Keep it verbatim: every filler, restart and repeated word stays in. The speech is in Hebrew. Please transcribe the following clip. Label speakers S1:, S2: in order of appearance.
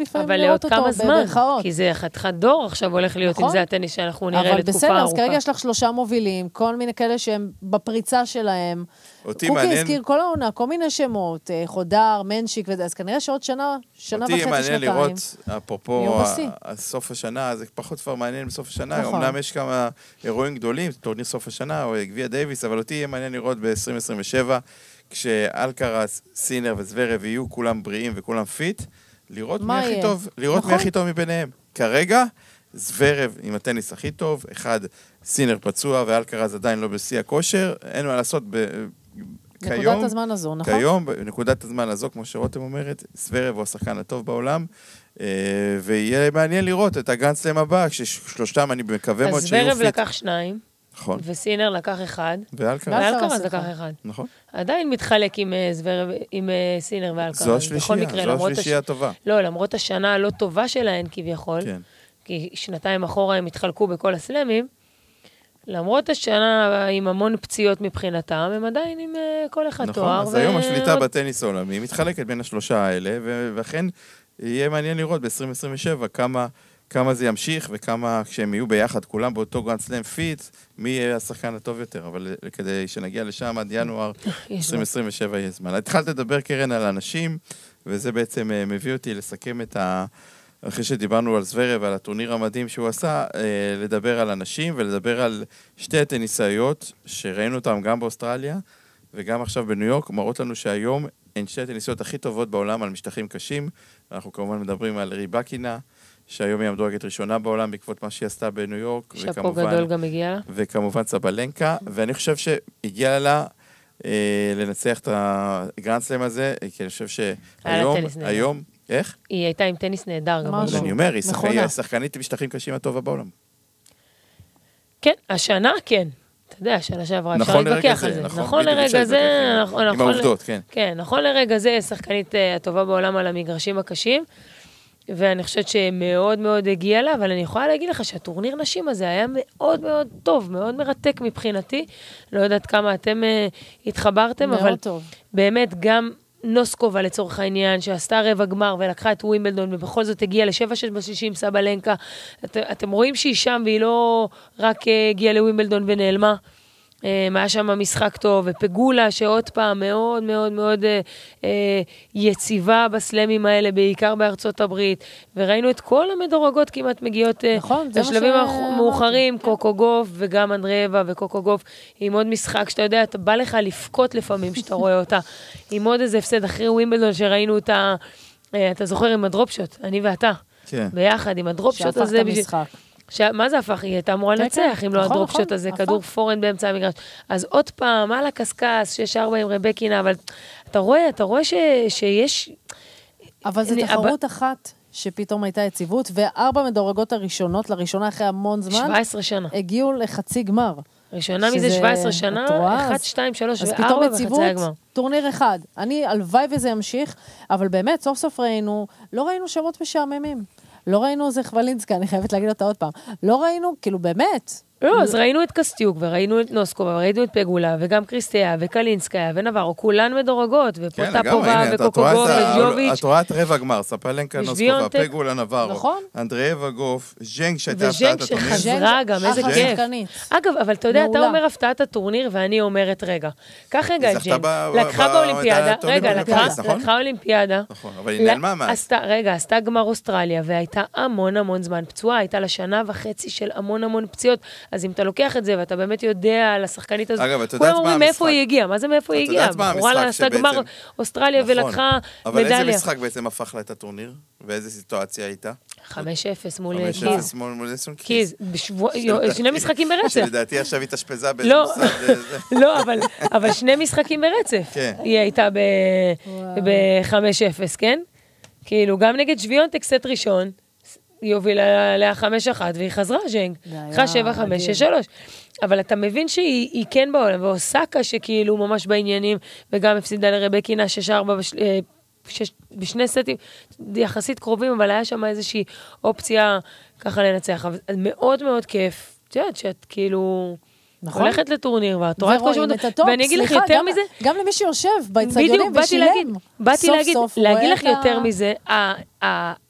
S1: לפעמים לראות אותו בברכאות.
S2: אבל לעוד כמה זמן, כי זה חתיכת דור עכשיו הולך להיות עם זה הטניס שאנחנו נראה לתקופה ארוכה.
S1: אבל בסדר, אז כרגע יש לך שלושה מובילים, כל מיני כאלה שהם בפריצה שלהם. קוקי הזכיר כל העונה, כל מיני שמות, חודר, מנשיק, אז כנראה שעוד שנה, שנה וחצי, שנתיים.
S3: אותי מעניין לראות, אפרופו סוף השנה, זה פחות כבר מעניין בסוף השנה, אמנם יש כמה אירועים גדולים, טורניר סוף השנה, או גביע דייביס, אבל אותי יהיה מעניין לראות ב-עשרים עשרים ושבע, כשאלקרס, סינר וזוורב יהיו כולם בריאים וכולם פיט, לראות מי הכי טוב, לראות מי הכי טוב מביניהם. כרגע, זוורב עם הטניס הכי טוב, אחד סינר פצוע ואלקרס עדיין לא בשיא הכושר, אין מה לעשות
S1: כיום. נקודת הזמן הזו, נכון?
S3: כיום, בנקודת הזמן הזו, כמו שרותם אומרת, זוורב הוא השחקן הטוב בעולם, ויהיה מעניין לראות את הגרנד סלאם הבא, כששלושתם אני מקווה מאוד שיהיו פיט.
S2: אז זוורב לקח שניים.
S3: נכון.
S2: וסינר לקח אחד.
S3: ואלקרס
S2: לקח אחד.
S3: נכון.
S2: עדיין מתחלק עם זוורב, עם סינר ואלקרס.
S3: זו השלישייה, זו השלישייה הטובה.
S2: לא, למרות השנה הלא טובה שלהן כביכול,
S3: כן.
S2: כי שנתיים אחורה הם התחלקו בכל הסלמים, למרות השנה עם המון פציעות מבחינתם, הם עדיין עם כל אחד תואר.
S3: נכון, אז היום השליטה בטניס העולמי מתחלקת בין השלושה האלה, ולכן יהיה מעניין לראות ב-עשרים עשרים ושבע כמה... כמה זה ימשיך וכמה כשהם יהיו ביחד, כולם באותו גרנד סלאם פיט, מי יהיה השחקן הטוב יותר, אבל כדי שנגיע לשם עד ינואר עשרים עשרים ושבע יהיה זמן. התחלת לדבר קרן על אנשים, וזה בעצם מביא אותי לסכם את ה... אחרי שדיברנו על זוורב ועל הטורניר המדהים שהוא עשה, לדבר על אנשים ולדבר על שתי הטניסאיות שראינו אותם גם באוסטרליה וגם עכשיו בניו יורק, מראות לנו שהיום הן שתי הטניסאיות הכי טובות בעולם על משטחים קשים. אנחנו כמובן מדברים על ריבקינה, שהיום היא המדורגת ראשונה בעולם בעקבות מה שהיא עשתה בניו יורק.
S2: שפו גדול גם הגיע לה.
S3: וכמובן סבלנקה, ואני חושב שהגיע לה אה, לנצח את הגרנד סלאם הזה, כי אני חושב שהיום, היום, איך?
S2: היא הייתה עם טניס נהדר.
S3: אני אומר, היא שחקנית עם משטחים קשים הטובה בעולם.
S2: כן, השנה כן. אתה יודע, השנה שעברה, אפשר להתווכח על זה. נכון לרגע זה,
S3: עם העובדות, כן.
S2: כן, נכון לרגע זה, שחקנית הטובה בעולם על המגרשים הקשים, ואני חושבת שמאוד מאוד הגיע לה, אבל אני יכולה להגיד לך שהטורניר נשים הזה היה מאוד מאוד טוב, מאוד מרתק מבחינתי, לא יודעת כמה אתם uh, התחברתם, אבל טוב. באמת גם נוסקובה לצורך העניין, שעשתה רבע גמר ולקחה את ווימבלדון, ובכל זאת הגיעה לשבע שש בשישים סבלנקה, את, אתם רואים שהיא שם, והיא לא רק uh, הגיעה לווימבלדון ונעלמה, היה שם משחק טוב, ופגולה שעוד פעם מאוד מאוד מאוד אה, אה, יציבה בסלמים האלה, בעיקר בארצות הברית, וראינו את כל המדורגות כמעט מגיעות נכון, לשלבים מאוחרים, קוקו גוף וגם אנדריאבה וקוקו גוף, עם עוד משחק שאתה יודע, אתה בא לך לפקוט לפעמים שאתה רואה אותה, עם עוד איזה הפסד אחרי ווימבלדון שראינו אותה, אה, אתה זוכר עם הדרופשוט, אני ואתה, כן. ביחד עם הדרופשוט הזה.
S1: שהפך את המשחק.
S2: מה זה הפך? היא הייתה אמורה לנצח, אם לא הדרופשוט הזה, כדור פורן באמצע המגרש. אז עוד פעם, על הקסקס, שש ארבע עם רבקינה, אבל אתה רואה, אתה רואה שיש...
S1: אבל זו תחרות אחת שפתאום הייתה יציבות, וארבע מדורגות הראשונות, לראשונה אחרי המון זמן,
S2: שבע עשרה שנה.
S1: הגיעו לחצי גמר.
S2: ראשונה מזה שבע עשרה שנה, אחת, שתיים, שלוש וארבע וחצי הגמר.
S1: טורניר אחד. אני, הלוואי וזה ימשיך, אבל באמת, סוף סוף ראינו, לא ראינו שמות משעממים. לא ראינו זה חבלינסקה, אני חייבת להגיד אותה עוד פעם. לא ראינו, כאילו באמת.
S2: לא, אז ראינו את קסטיוק, וראינו את נוסקובה, וראינו את פגולה, וגם קריסטיה, וקלינסקיה, ונברו, כולן מדורגות, ופוטפובה, וקוקוגוב, וג'וביץ'.
S3: את רואה את רבע גמר, ספלנקה, נוסקובה, פגולה, נברו, אנדריאבה גוף, ז'נג שהייתה הפתעת הטורניר.
S2: וז'נג שחזרה גם, איזה כיף. אגב, אבל אתה יודע, אתה אומר הפתעת הטורניר, ואני אומרת, רגע, קח רגע את ז'נג, לקחה באולימפיאדה, רגע, לקחה אולימפיאדה, רגע, עשתה גמר אוסטרליה, והייתה המון המון זמן פצועה, הייתה לה שנה וחצי של המון המון פציעות. אז אם אתה לוקח את זה, ואתה באמת יודע על השחקנית הזאת, כולם אומרים מאיפה היא הגיעה, מה זה מאיפה היא הגיעה? בחורה לה עשתה גמר אוסטרליה ולקחה מדליה.
S3: אבל איזה משחק בעצם הפך לה את הטורניר? ואיזה סיטואציה הייתה?
S2: חמש אפס מול
S3: קיז. חמש אפס מול
S2: קיז. שני משחקים ברצף.
S3: שלדעתי עכשיו היא תשפזה באיזה משחק.
S2: לא, אבל שני משחקים ברצף. היא הייתה ב-חמש אפס, כן? כאילו, גם נגד שוויונטק סט ראשון, היא הובילה עליה חמש אחת, והיא חזרה ז'נג. אחרי שבע חמש, שש שלוש. אבל אתה מבין שהיא כן בעולם, ואוסקה שכאילו ממש בעניינים, וגם הפסידה לרבקינה שש ארבע בשני סטים, יחסית קרובים, אבל היה שם איזושהי אופציה ככה לנצח. אבל מאוד מאוד כיף. את יודעת שאת כאילו... הולכת לטורניר, ואת רואה את כל שבוע, ואני אגיד לך יותר מזה...
S1: גם למי שיושב באצטדיונים ושילם.
S2: באתי להגיד לך יותר מזה,